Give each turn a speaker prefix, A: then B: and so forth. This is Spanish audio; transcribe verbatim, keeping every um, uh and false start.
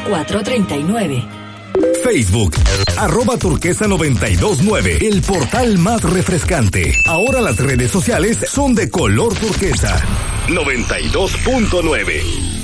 A: cuatro tres nueve.
B: Facebook, arroba turquesa noventa y dos nueve, el portal más refrescante. Ahora las redes sociales son de color turquesa. noventa y dos punto nueve.